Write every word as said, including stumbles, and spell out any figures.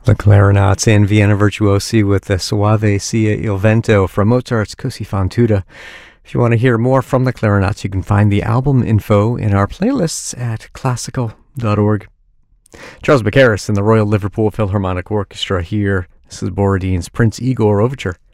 The Clarinets and Vienna Virtuosi with the Soave sia il vento from Mozart's Così fan tutte. If you want to hear more from the Clarinets, you can find the album info in our playlists at classical dot org. Charles Baccaris and the Royal Liverpool Philharmonic Orchestra here. This is Borodin's Prince Igor Overture.